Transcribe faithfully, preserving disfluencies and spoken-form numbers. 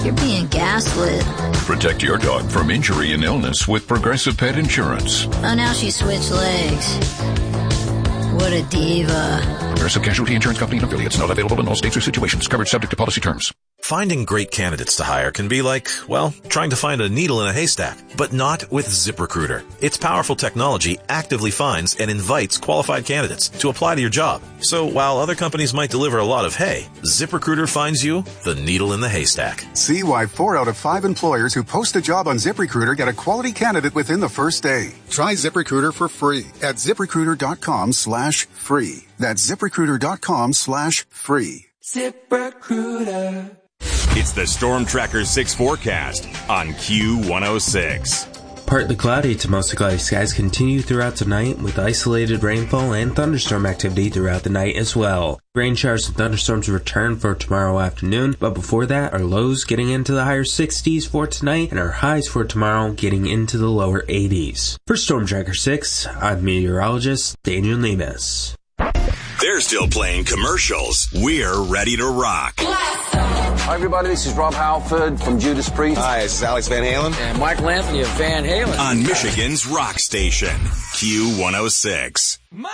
You're being gaslit. Protect your dog from injury and illness with Progressive Pet Insurance. Oh, now she switched legs. What a diva. Progressive Casualty Insurance Company and affiliates. Not available in all states or situations. Coverage subject to policy terms. Finding great candidates to hire can be like, well, trying to find a needle in a haystack, but not with ZipRecruiter. Its powerful technology actively finds and invites qualified candidates to apply to your job. So while other companies might deliver a lot of hay, ZipRecruiter finds you the needle in the haystack. See why four out of five employers who post a job on ZipRecruiter get a quality candidate within the first day. Try ZipRecruiter for free at ZipRecruiter.com slash free. That's ZipRecruiter.com slash free. ZipRecruiter. It's the Storm Tracker six forecast on Q one oh six. Partly cloudy to mostly cloudy skies continue throughout tonight with isolated rainfall and thunderstorm activity throughout the night as well. Rain showers and thunderstorms return for tomorrow afternoon, but before that, our lows getting into the higher sixties for tonight and our highs for tomorrow getting into the lower eighties. For Storm Tracker six, I'm meteorologist Daniel Nemes. They're still playing commercials. We're ready to rock. Hi, everybody. This is Rob Halford from Judas Priest. Hi, this is Alex Van Halen. And Michael Anthony of Van Halen. On Michigan's rock station, Q one oh six.